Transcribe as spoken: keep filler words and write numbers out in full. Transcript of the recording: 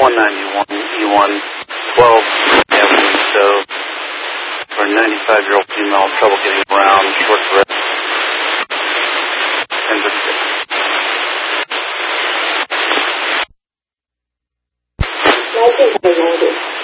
one ninety-one E one, twelve Avenue Stove, for a ninety-five-year-old female, trouble getting around, short breath, Denver six. I think I wrote it.